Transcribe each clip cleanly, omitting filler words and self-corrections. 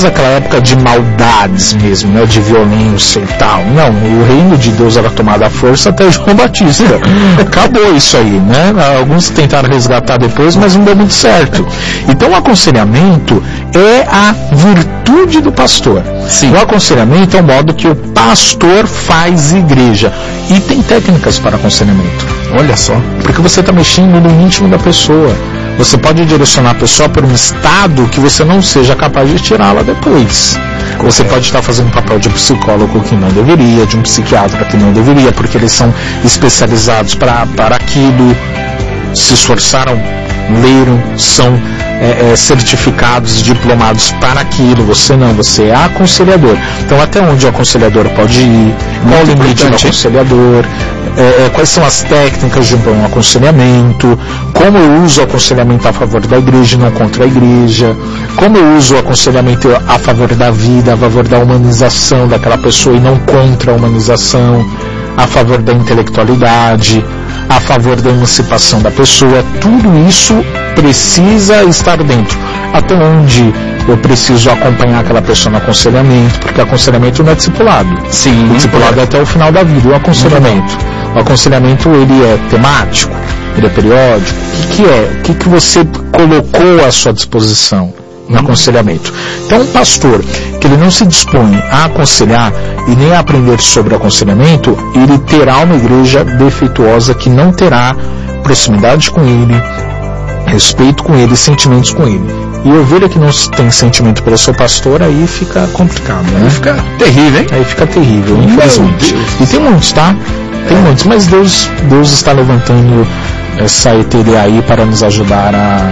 talvez aquela época de maldades mesmo, né, de violência e tal. Não, o reino de Deus era tomado à força até João Batista. Acabou isso aí, né? Alguns tentaram resgatar depois, mas não deu muito certo. Então o aconselhamento é a virtude do pastor. Sim. O aconselhamento é o modo que o pastor faz igreja. E tem técnicas para aconselhamento. Olha só. Porque você está mexendo no íntimo da pessoa. Você pode direcionar a pessoa para um estado que você não seja capaz de tirá-la depois. Você pode estar fazendo papel de psicólogo que não deveria, de um psiquiatra que não deveria, porque eles são especializados para aquilo, se esforçaram, leram, são certificados, diplomados para aquilo. Você não, você é aconselhador. Então até onde o aconselhador pode ir, qual o limite do aconselhador, quais são as técnicas de um bom aconselhamento, como eu uso o aconselhamento a favor da igreja e não contra a igreja, como eu uso o aconselhamento a favor da vida, a favor da humanização daquela pessoa e não contra a humanização, a favor da intelectualidade, a favor da emancipação da pessoa. Tudo isso precisa estar dentro. Até onde eu preciso acompanhar aquela pessoa no aconselhamento, porque aconselhamento não é discipulado. Sim, o discipulado é até o final da vida. O aconselhamento ele é temático, ele é periódico. O que é? O que você colocou à sua disposição no aconselhamento? Então um pastor que ele não se dispõe a aconselhar e nem a aprender sobre aconselhamento, ele terá uma igreja defeituosa que não terá proximidade com ele, respeito com ele, sentimentos com ele. E ovelha que não tem sentimento pelo seu pastor, aí fica complicado, né? Aí fica terrível, hein? Aí fica terrível, infelizmente. E tem muitos, tá? Tem muitos, mas Deus está levantando essa ETD aí para nos ajudar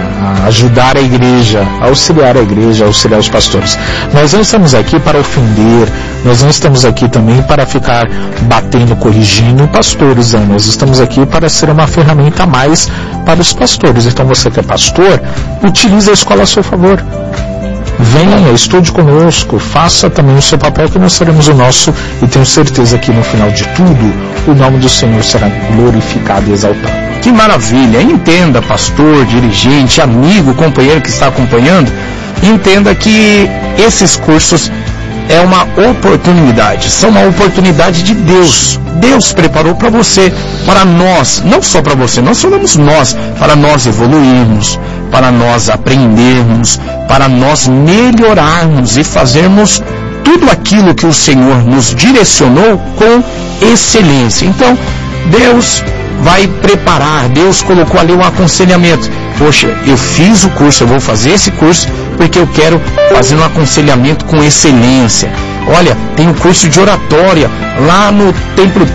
a ajudar a igreja, a auxiliar a igreja, a auxiliar os pastores. Nós não estamos aqui para ofender, nós não estamos aqui também para ficar batendo, corrigindo pastores, não. Nós estamos aqui para ser uma ferramenta a mais para os pastores. Então você que é pastor, utilize a escola a seu favor. Venha, estude conosco, faça também o seu papel que nós faremos o nosso, e tenho certeza que no final de tudo o nome do Senhor será glorificado e exaltado. Que maravilha! Entenda, pastor, dirigente, amigo, companheiro que está acompanhando, entenda que esses cursos é uma oportunidade, são uma oportunidade de Deus. Deus preparou para você, para nós, não só para você, nós falamos nós, para nós evoluirmos, para nós aprendermos, para nós melhorarmos e fazermos tudo aquilo que o Senhor nos direcionou com excelência. Então, Deus vai preparar, Deus colocou ali um aconselhamento. Poxa, eu fiz o curso, eu vou fazer esse curso porque eu quero fazer um aconselhamento com excelência. Olha, tem um curso de oratória lá no Templo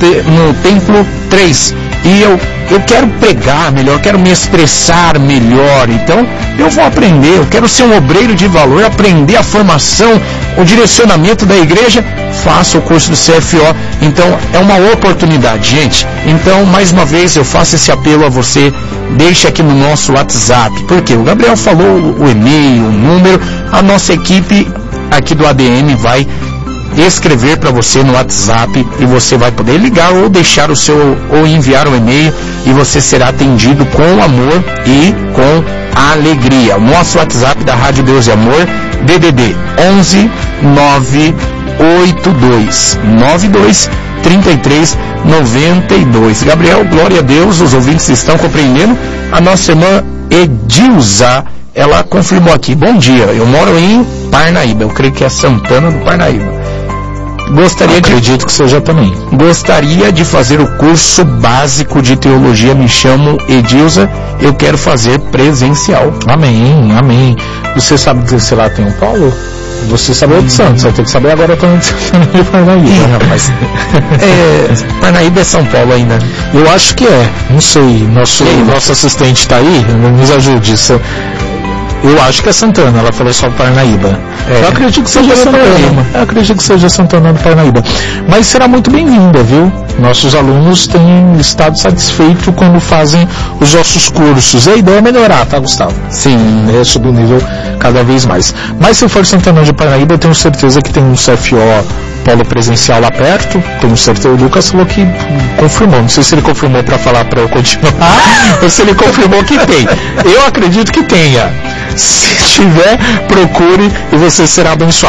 3 e eu quero pregar melhor, eu quero me expressar melhor. Então eu vou aprender, eu quero ser um obreiro de valor, aprender a formação, o direcionamento da igreja. Faça o curso do CFO. Então é uma oportunidade, gente. Então mais uma vez eu faço esse apelo a você. Deixe aqui no nosso WhatsApp, porque o Gabriel falou o e-mail, o número, a nossa equipe aqui do ADM vai escrever para você no WhatsApp e você vai poder ligar ou deixar ou enviar o e-mail e você será atendido com amor e com alegria. O nosso WhatsApp da Rádio Deus e Amor, DDD 11 982 92 33 92. Gabriel, glória a Deus, os ouvintes estão compreendendo. A nossa irmã Edilza, ela confirmou aqui: bom dia, eu moro em Parnaíba, eu creio que é Santana do Parnaíba. Acredito que seja também. Gostaria de fazer o curso básico de teologia, me chamo Edilza, eu quero fazer presencial. Amém, amém. Você sabe que você lá tem um polo? Você sabe de Santos, vai ter que saber agora também de Parnaíba, rapaz. Parnaíba é São Paulo ainda. Eu acho que é, não sei. Nosso assistente está aí, nos ajude. Eu acho que é Santana, ela falou só Parnaíba. Eu acredito que seja Santana. Eu acredito que seja Santana do Parnaíba. Mas será muito bem-vinda, viu? Nossos alunos têm estado satisfeitos quando fazem os nossos cursos. E a ideia é melhorar, tá, Gustavo? Sim. É subir o nível cada vez mais. Mas se for Santana de Parnaíba, eu tenho certeza que tem um CFO polo presencial lá perto. Tenho certeza, o Lucas falou que confirmou. Não sei se ele confirmou para falar para eu continuar ou se ele confirmou que tem. Eu acredito que tenha. Se tiver, procure e você será abençoado.